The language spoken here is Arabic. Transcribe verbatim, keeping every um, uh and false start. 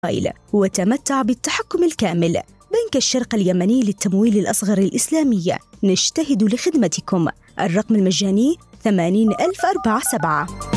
وتمتع بالتحكم الكامل. بنك الشرق اليمني للتمويل الأصغر الإسلامي، نجتهد لخدمتكم. الرقم المجاني ثمانين ألف وأربعة وسبعين.